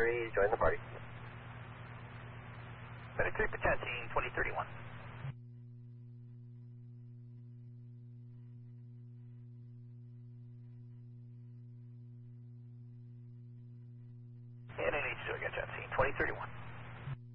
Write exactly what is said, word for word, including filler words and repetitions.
three, join the party. Medic three, Pachasing twenty thirty-one. And N H two, I got Pachasing twenty thirty-one.